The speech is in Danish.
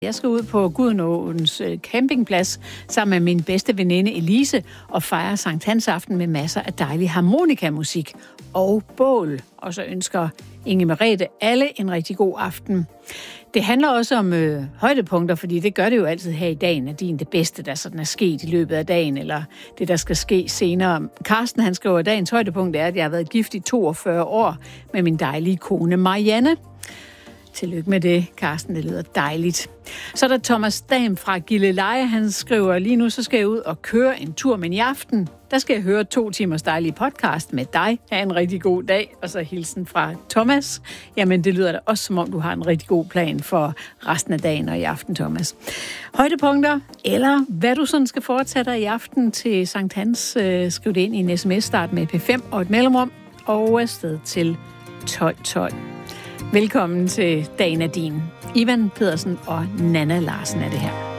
Jeg skal ud på Gudenåens campingplads sammen med min bedste veninde Elise og fejre Sankt Hans aften med masser af dejlig harmonikamusik og bål. Og så ønsker Inge Merete alle en rigtig god aften. Det handler også om højdepunkter, fordi det gør det jo altid her i dagen, at det bedste, der sådan er sket i løbet af dagen, eller det, der skal ske senere. Carsten, han skriver, at dagens højdepunkt er, at jeg har været gift i 42 år med min dejlige kone Marianne. Tillykke med det, Carsten. Det lyder dejligt. Så er der Thomas Dam fra Gilleleje. Han skriver, lige nu så skal jeg ud og køre en tur, men i aften, der skal jeg høre 2 timers dejlige podcast med dig. Ha' en rigtig god dag. Og så hilsen fra Thomas. Jamen, det lyder da også, som om du har en rigtig god plan for resten af dagen og i aften, Thomas. Højdepunkter, eller hvad du sådan skal foretage dig i aften til Sankt Hans, skriv det ind i en sms-start med P5 og et mellemrum, og afsted til 1212. Velkommen til Dagen er din. Ivan Pedersen og Nana Larsen er det her.